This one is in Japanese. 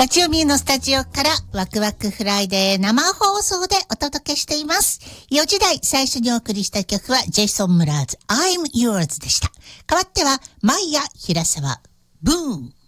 ラジオミューのスタジオからワクワクフライデー生放送でお届けしています。4時台最初にお送りした曲はジェイソン・ムラーズ I'm Yours でした。代わってはマイヤ・平沢ブーン。